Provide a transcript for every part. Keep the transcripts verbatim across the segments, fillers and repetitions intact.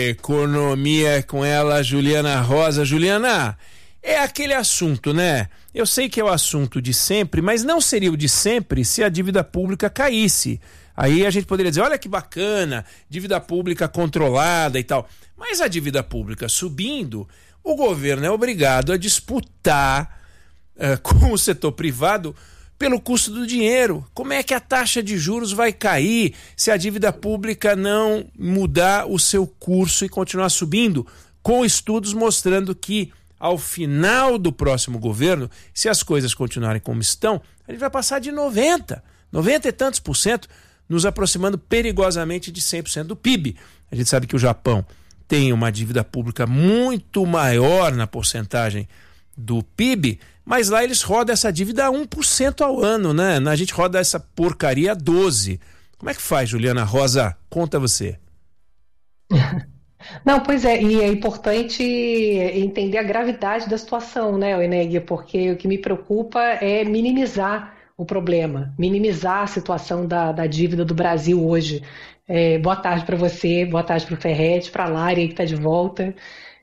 Economia com ela, Juliana Rosa. Juliana, é aquele assunto, né? Eu sei que é o assunto de sempre, mas não seria o de sempre se a dívida pública caísse. Aí a gente poderia dizer, olha que bacana, dívida pública controlada e tal. Mas a dívida pública subindo, o governo é obrigado a disputar uh, com o setor privado pelo custo do dinheiro. Como é que a taxa de juros vai cair se a dívida pública não mudar o seu curso e continuar subindo? Com estudos mostrando que ao final do próximo governo, se as coisas continuarem como estão, a gente vai passar de noventa, noventa e tantos por cento, nos aproximando perigosamente de cem por cento do P I B. A gente sabe que o Japão tem uma dívida pública muito maior na porcentagem do P I B, mas lá eles rodam essa dívida a um por cento ao ano, né? A gente roda essa porcaria a doze por cento. Como é que faz, Juliana Rosa? Conta você. Não, pois é, e é importante entender a gravidade da situação, né, Eneg? Porque o que me preocupa é minimizar o problema, minimizar a situação da, da dívida do Brasil hoje. É, boa tarde para você, boa tarde para o Ferretti, para a Lari que está de volta.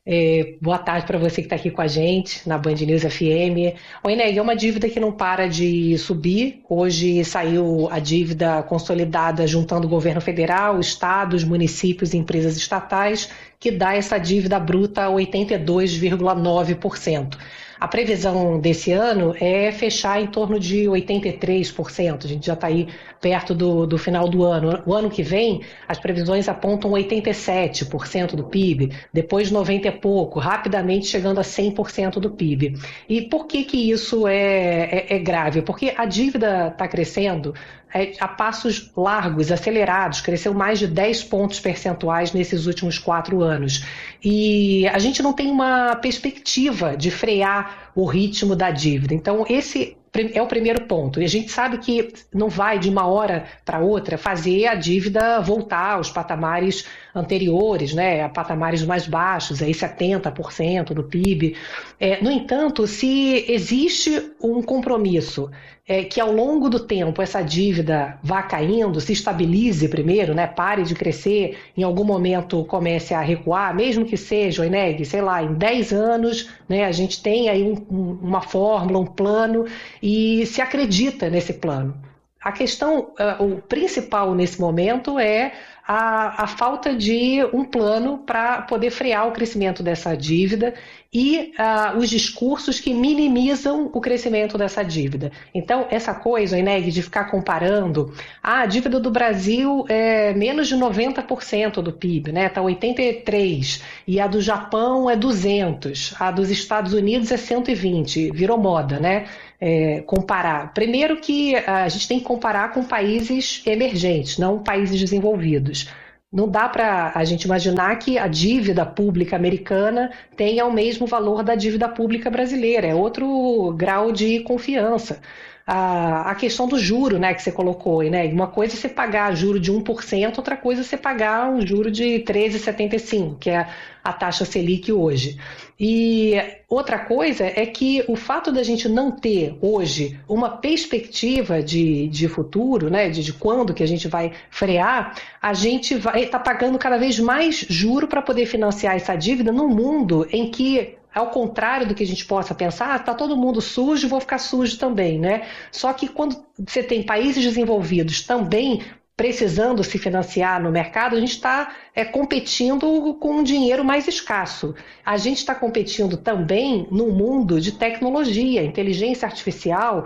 É, boa tarde para você que está aqui com a gente na Band News F M. O Eneg, é uma dívida que não para de subir. Hoje saiu a dívida consolidada juntando o governo federal, estados, municípios e empresas estatais, que dá essa dívida bruta a oitenta e dois vírgula nove por cento. A previsão desse ano é fechar em torno de oitenta e três por cento. A gente já está aí perto do, do final do ano. O ano que vem, as previsões apontam oitenta e sete por cento do P I B, depois noventa e pouco, rapidamente chegando a cem por cento do P I B. E por que que isso é, é, é grave? Porque a dívida está crescendo é, a passos largos, acelerados, cresceu mais de dez pontos percentuais nesses últimos quatro anos. E a gente não tem uma perspectiva de frear o ritmo da dívida. Então, esse é o primeiro ponto. E a gente sabe que não vai, de uma hora para outra, fazer a dívida voltar aos patamares anteriores, né, a patamares mais baixos, aí setenta por cento do P I B. É, no entanto, se existe um compromisso é, que ao longo do tempo essa dívida vá caindo, se estabilize primeiro, né, pare de crescer, em algum momento comece a recuar, mesmo que seja, Eneg, sei lá, em dez anos, né, a gente tem aí um, um, uma fórmula, um plano, e se acredita nesse plano. A questão, uh, o principal nesse momento é a, a falta de um plano para poder frear o crescimento dessa dívida e uh, os discursos que minimizam o crescimento dessa dívida. Então, essa coisa, Eneg, de ficar comparando, ah, a dívida do Brasil é menos de noventa por cento do P I B, né? Está oitenta e três por cento, e a do Japão é duzentos por cento, a dos Estados Unidos é cento e vinte por cento, virou moda, né? É, comparar. Primeiro que a gente tem que comparar com países emergentes, não países desenvolvidos. Não dá para a gente imaginar que a dívida pública americana tenha o mesmo valor da dívida pública brasileira, é outro grau de confiança. A, a questão do juro, né, que você colocou, né? Uma coisa é você pagar juro de um por cento, outra coisa é você pagar um juro de treze vírgula setenta e cinco por cento, que é a taxa Selic hoje. E outra coisa é que o fato da gente não ter hoje uma perspectiva de, de futuro, né, de, de quando que a gente vai frear, a gente vai estar tá pagando cada vez mais juro para poder financiar essa dívida num mundo em que, ao contrário do que a gente possa pensar, ah, tá todo mundo sujo, vou ficar sujo também, né? Só que quando você tem países desenvolvidos também precisando se financiar no mercado, a gente está é, competindo com um dinheiro mais escasso. A gente está competindo também no mundo de tecnologia. A inteligência artificial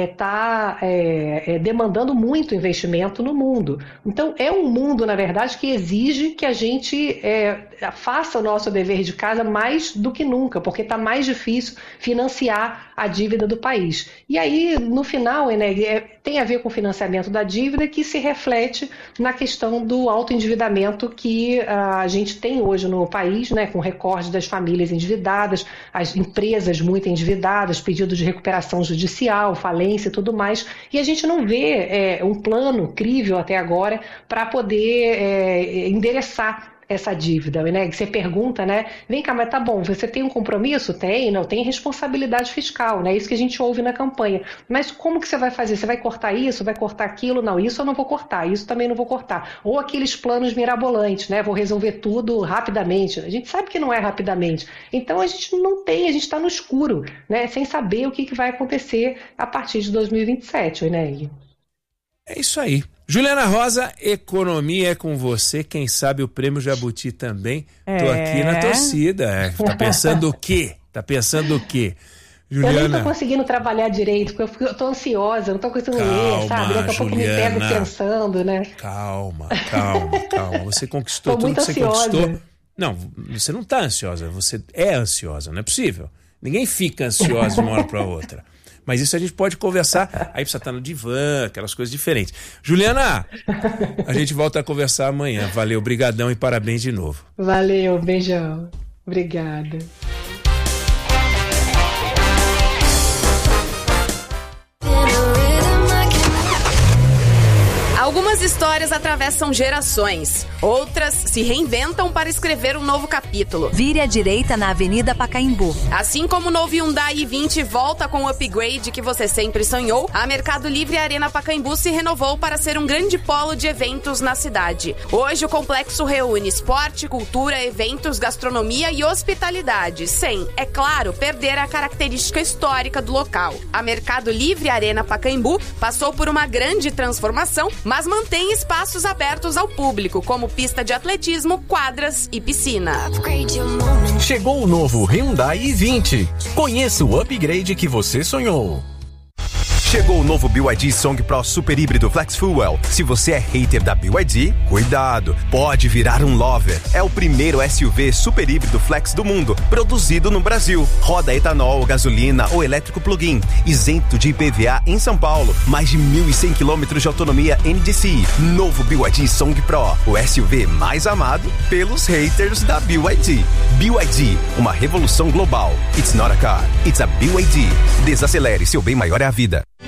está é, é, é, demandando muito investimento no mundo. Então, é um mundo, na verdade, que exige que a gente é, faça o nosso dever de casa mais do que nunca, porque está mais difícil financiar a dívida do país. E aí, no final, Eneg, é, tem a ver com o financiamento da dívida que se reflete na questão do autoendividamento que uh, a gente tem hoje no país, né, com recorde das famílias endividadas, as empresas muito endividadas, pedido de recuperação judicial, falência e tudo mais, e a gente não vê é, um plano crível até agora para poder é, endereçar essa dívida, né? Você pergunta, né? Vem cá, mas tá bom, você tem um compromisso? Tem, não, tem responsabilidade fiscal, né? Isso que a gente ouve na campanha. Mas como que você vai fazer? Você vai cortar isso? Vai cortar aquilo? Não, isso eu não vou cortar, isso também não vou cortar. Ou aqueles planos mirabolantes, né? Vou resolver tudo rapidamente. A gente sabe que não é rapidamente. Então a gente não tem, a gente está no escuro, né? Sem saber o que, que vai acontecer a partir de dois mil e vinte e sete, Oineg. É isso aí. Juliana Rosa, economia é com você. Quem sabe o prêmio Jabuti também. É. Tô aqui na torcida. É. Tá pensando o quê? Tá pensando o quê? Juliana... Eu nem tô conseguindo trabalhar direito, porque eu, fico, eu tô ansiosa, não tô conseguindo calma, ler, sabe? Daqui a pouco me pego pensando, né? Calma, calma, calma. Você conquistou tudo que você ansiosa. conquistou. Não, você não tá ansiosa, você é ansiosa, não é possível. Ninguém fica ansiosa de uma hora para outra. Mas isso a gente pode conversar, aí precisa estar no divã, aquelas coisas diferentes. Juliana, a gente volta a conversar amanhã. Valeu, brigadão e parabéns de novo. Valeu, beijão. Obrigada. Algumas histórias atravessam gerações, outras se reinventam para escrever um novo capítulo. Vire à direita na Avenida Pacaembu. Assim como o novo Hyundai i vinte volta com o upgrade que você sempre sonhou, a Mercado Livre Arena Pacaembu se renovou para ser um grande polo de eventos na cidade. Hoje o complexo reúne esporte, cultura, eventos, gastronomia e hospitalidade, sem, é claro, perder a característica histórica do local. A Mercado Livre Arena Pacaembu passou por uma grande transformação, mas mantém espaços abertos ao público, como pista de atletismo, quadras e piscina. Chegou o novo Hyundai i vinte. Conheça o upgrade que você sonhou. Chegou o novo B Y D Song Pro Super Híbrido Flex Fuel. Se você é hater da B Y D, cuidado, pode virar um lover. É o primeiro S U V super híbrido flex do mundo, produzido no Brasil. Roda etanol, gasolina ou elétrico plug-in, isento de I P V A em São Paulo. Mais de mil e cem quilômetros de autonomia N D C I. Novo B Y D Song Pro, o S U V mais amado pelos haters da B Y D. B Y D, uma revolução global. It's not a car, it's a B Y D. Desacelere, seu bem maior é a vida.